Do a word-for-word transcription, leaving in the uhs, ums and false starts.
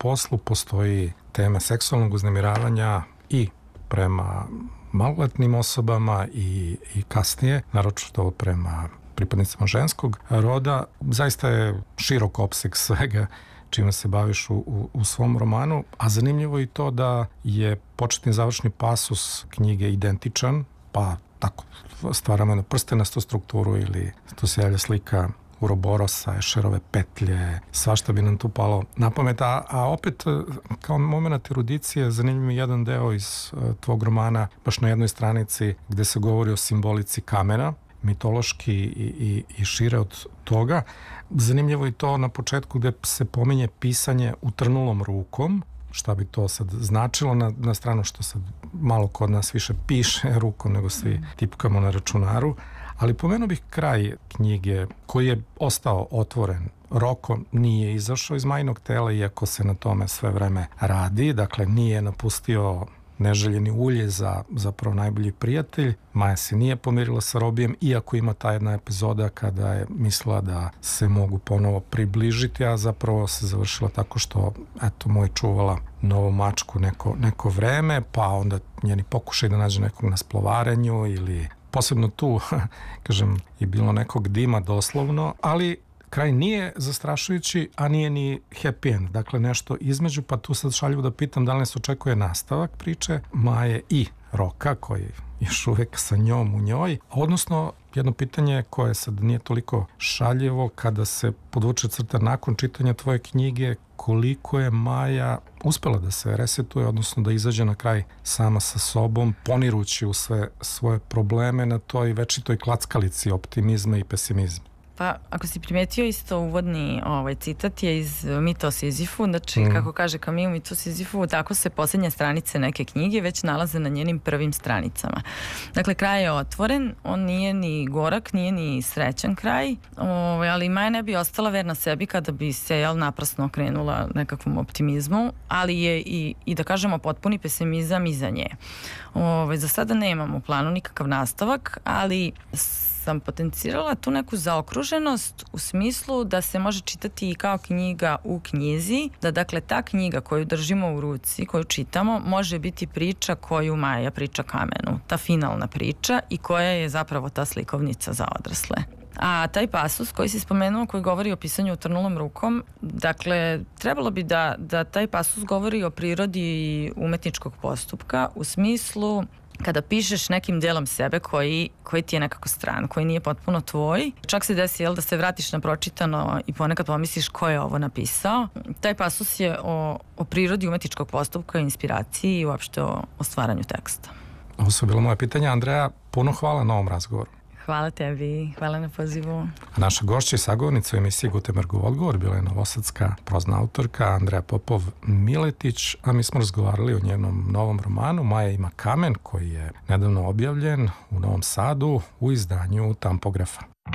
poslu postoji tema seksualnog uznemiravanja i prema maloletnim osobama i, i kasnije, naročito prema pripadnicima ženskog roda. Zaista je širok opseg svega čime se baviš u, u, u svom romanu, a zanimljivo je i to da je početni završni pasus knjige identičan, pa tako stvaramo jednu prstenastu strukturu ili tu se javlja slika Uroborosa, Ešerove petlje, svašta bi nam tu palo na pamet, a, a opet kao moment erudicije zanimljiv je jedan deo iz uh, tvog romana, baš na jednoj stranici gde se govori o simbolici kamena, mitološki i, i, i šire od toga. Zanimljivo je to na početku gde se pominje pisanje utrnulom rukom, šta bi to sad značilo, na, na stranu što sad malo kod nas više piše rukom nego svi tipkamo na računaru, ali pomenuo bih kraj knjige koji je ostao otvoren. Roko nije izašao iz majnog tela, iako se na tome sve vreme radi, dakle nije napustio neželjeni ulje za zapravo najbolji prijatelj. Maja se nije pomirila sa Robijem, iako ima ta jedna epizoda kada je mislila da se mogu ponovo približiti, a zapravo se završila tako što, eto, mu je čuvala novu mačku neko, neko vreme, pa onda njeni pokušaj da nađe nekog na splavaranju ili posebno tu, kažem, je bilo nekog dima doslovno, ali kraj nije zastrašujući, a nije ni happy end. Dakle, nešto između, pa tu sad šalju da pitam da li nas očekuje nastavak priče Maje i Roka, koji je još uvek sa njom u njoj, odnosno jedno pitanje koje sad nije toliko šaljevo kada se podvuče crta nakon čitanja tvoje knjige, koliko je Maja uspela da se resetuje, odnosno da izađe na kraj sama sa sobom, ponirući u sve svoje probleme na toj večitoj klackalici optimizma i pesimizma. Pa, ako si primetio, isto uvodni ovaj, citat je iz Mita o Sizifu, znači, mm. kako kaže Camus u Mitu o Sizifu, tako se posljednje stranice neke knjige već nalaze na njenim prvim stranicama. Dakle, kraj je otvoren, on nije ni gorak, nije ni srećan kraj, ovaj, ali Maja ne bi ostala verna sebi kada bi se, jel, naprasno okrenula nekakvom optimizmu, ali je i, i da kažemo, potpuni pesimizam iza nje. Ovaj, za sada nemamo u planu nikakav nastavak, ali sam potencirala tu neku zaokruženost u smislu da se može čitati i kao knjiga u knjizi, da dakle ta knjiga koju držimo u ruci, koju čitamo, može biti priča koju Maja priča Kamenu, ta finalna priča i koja je zapravo ta slikovnica za odrasle. A taj pasus koji si spomenuo, koji govori o pisanju utrnulom rukom, dakle, trebalo bi da, da taj pasus govori o prirodi umetničkog postupka u smislu kada pišeš nekim delom sebe koji, koji ti je nekako stran, koji nije potpuno tvoj. Čak se desi, jel, da se vratiš na pročitano i ponekad pomisliš ko je ovo napisao. Taj pasus je o, o prirodi umetničkog postupka, inspiraciji i uopšte o, o stvaranju teksta. Ovo su bilo moje pitanje. Andreja, puno hvala na ovom razgovoru. Hvala tebi, hvala na pozivu. A naša gošća i sagovornica u emisiji Gutenbergov odgovor bila je novosadska prozna autorka Andreja Popov-Miletić, a mi smo razgovarali o njenom novom romanu Maja ima kamen, koji je nedavno objavljen u Novom Sadu u izdanju Tampografa.